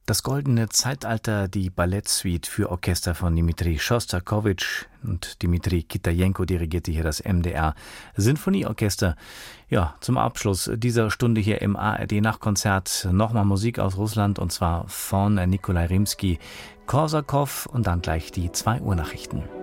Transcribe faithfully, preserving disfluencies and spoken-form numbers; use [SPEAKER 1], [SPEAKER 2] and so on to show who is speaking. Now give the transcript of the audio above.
[SPEAKER 1] Das goldene Zeitalter, die Ballettsuite für Orchester von Dmitri Schostakowitsch und Dmitri Kitajenko dirigierte hier das M D R Sinfonieorchester. Ja, zum Abschluss dieser Stunde hier im A R D-Nachtkonzert nochmal Musik aus Russland und zwar von Nikolai Rimsky, Korsakow und dann gleich die zwei Uhr Nachrichten.